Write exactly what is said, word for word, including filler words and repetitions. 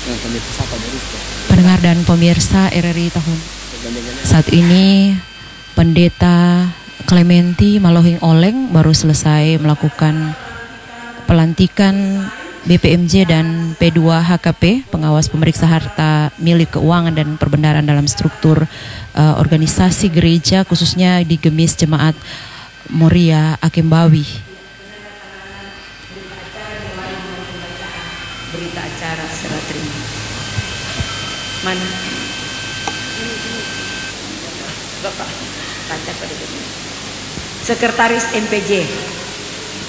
Pendengar dan pemirsa R R I tahun saat ini, Pendeta Clementi Malohing Oleng baru selesai melakukan pelantikan B P M J dan P dua H K P, pengawas pemeriksa harta milik keuangan dan perbendaharaan dalam struktur uh, organisasi gereja, khususnya di Gemis Jemaat Moria Akembawi. Berita acara serah terima. Mana? Bapak baca pada ini. Sekretaris M P J.